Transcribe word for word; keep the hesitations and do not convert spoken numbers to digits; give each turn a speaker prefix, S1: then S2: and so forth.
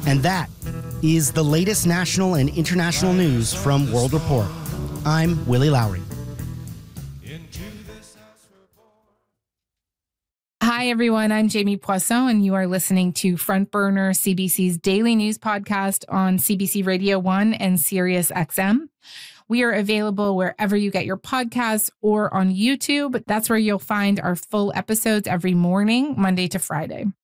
S1: And that is the latest national and international news from World Report. I'm Willie Lowry.
S2: Hi, everyone. I'm Jamie Poisson, and you are listening to Front Burner, C B C's daily news podcast on C B C Radio one and Sirius X M. We are available wherever you get your podcasts or on YouTube. That's where you'll find our full episodes every morning, Monday to Friday.